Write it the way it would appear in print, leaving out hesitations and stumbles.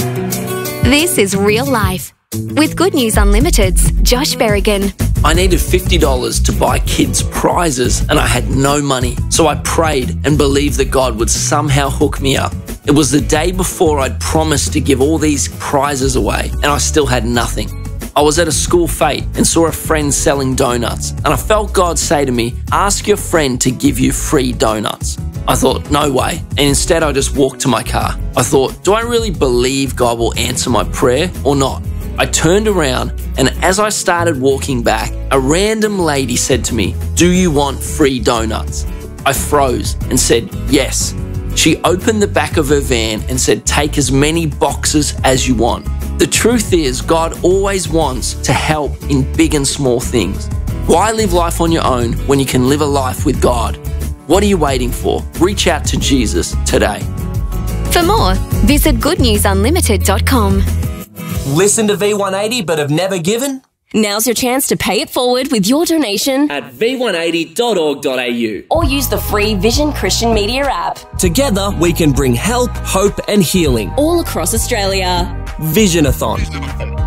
This is Real Life with Good News Unlimited's Josh Berrigan. I needed $50 to buy kids prizes and I had no money. So I prayed and believed that God would somehow hook me up. It was the day before I'd promised to give all these prizes away and I still had nothing. I was at a school fete and saw a friend selling donuts and I felt God say to me, ask your friend to give you free donuts. I thought, no way, and instead I just walked to my car. I thought, do I really believe God will answer my prayer or not? I turned around and as I started walking back, a random lady said to me, do you want free donuts? I froze and said, yes. She opened the back of her van and said, take as many boxes as you want. The truth is, God always wants to help in big and small things. Why live life on your own when you can live a life with God? What are you waiting for? Reach out to Jesus today. For more, visit goodnewsunlimited.com. Listen to V180 but have never given? Now's your chance to pay it forward with your donation at v180.org.au or use the free Vision Christian Media app. Together we can bring help, hope and healing all across Australia. Visionathon.